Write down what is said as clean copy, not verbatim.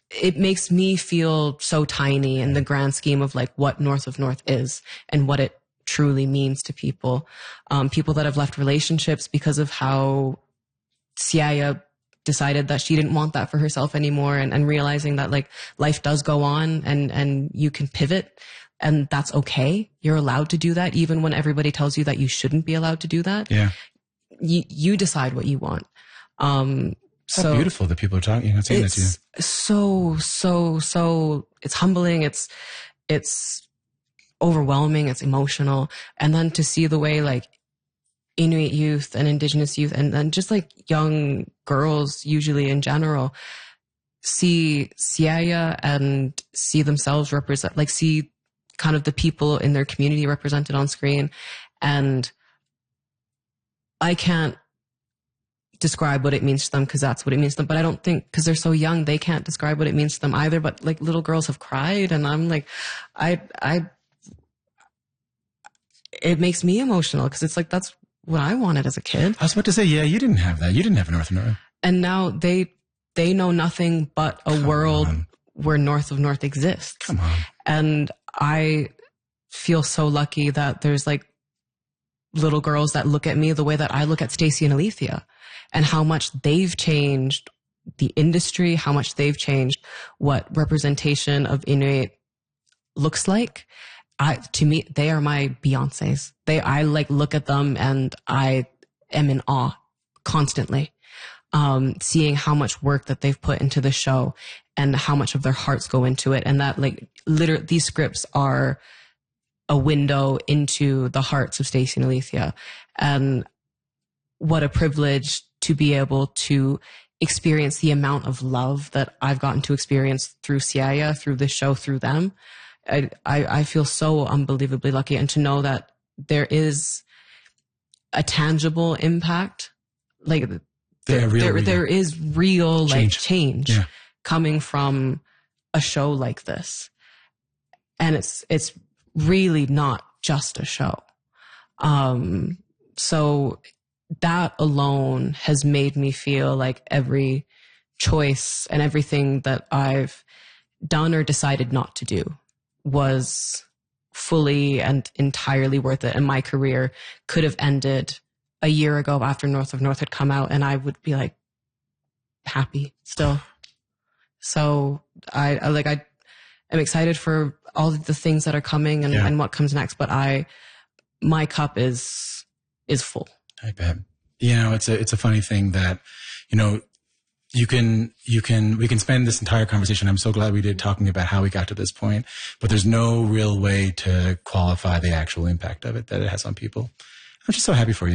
it makes me feel so tiny in the grand scheme of like what North of North is and what it truly means to people. People that have left relationships because of how Siaya decided that she didn't want that for herself anymore, and realizing that like life does go on and you can pivot, and that's okay. You're allowed to do that even when everybody tells you that you shouldn't be allowed to do that. Yeah. You decide what you want. So beautiful that people are talking and saying that to you. So it's humbling. It's overwhelming. It's emotional. And then to see the way like Inuit youth and Indigenous youth and just like young girls usually in general see Siaya and see themselves represent, like see kind of the people in their community represented on screen. And I can't describe what it means to them because that's what it means to them. But I don't think, because they're so young, they can't describe what it means to them either. But like little girls have cried, and I'm like, it makes me emotional because it's like, that's what I wanted as a kid. I was about to say, yeah, you didn't have that. You didn't have a North of North. And now they know nothing but a world where North of North exists. Come on. And I feel so lucky that there's like little girls that look at me the way that I look at Stacey and Alethea, and how much they've changed the industry, how much they've changed what representation of Inuit looks like. To me, they are my Beyoncés. I like look at them and I am in awe constantly. Seeing how much work that they've put into the show and how much of their hearts go into it. And that like literally these scripts are a window into the hearts of Stacey and Alethea. And what a privilege to be able to experience the amount of love that I've gotten to experience through Siaya, through this show, through them. I feel so unbelievably lucky, and to know that there is a tangible impact, like there is real like change coming from a show like this, and it's really not just a show. So that alone has made me feel like every choice and everything that I've done or decided not to do was fully and entirely worth it. And my career could have ended a year ago after North of North had come out, and I would be like happy still. So I am excited for all of the things that are coming and what comes next. But my cup is full. I bet. You know, it's a funny thing that, you know, we can spend this entire conversation. I'm so glad we did, talking about how we got to this point, but there's no real way to qualify the actual impact of it that it has on people. I'm just so happy for you.